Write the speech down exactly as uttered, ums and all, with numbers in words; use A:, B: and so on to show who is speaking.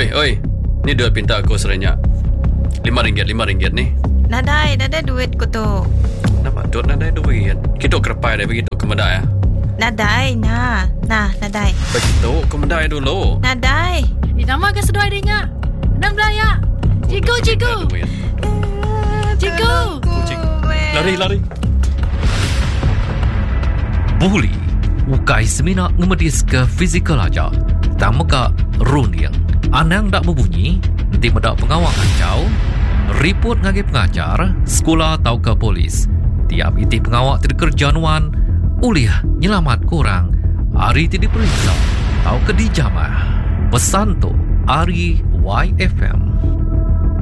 A: Oi, oi. Ni duit pinta aku serenyak. Lima ringgit, lima ringgit ni.
B: Nadai, nadai duit ko to.
A: Nampak tu nadai duit. Kita kerepai dia begitu ke medai.
B: Nadai, nah. Nah, nadai.
A: Begitu, ke medai dulu.
B: Nadai.
C: Di nama ke sedoi dia. Enam belaya. Cigu, cigu. Cigu.
A: Lari, lari.
D: Buli. Ukai semina ngemedis ke fizikal aja. Tama ka runing. Anang dak berbunyi, nanti medak pengawal kacau, report ngagi pengajar, sekolah atau ke polis. Tiap iti pengawal tidak kerjaan ulih nyelamat kurang, hari tidak diperiksa, atau ke dijamah. Pesan tu, Ari Y F M.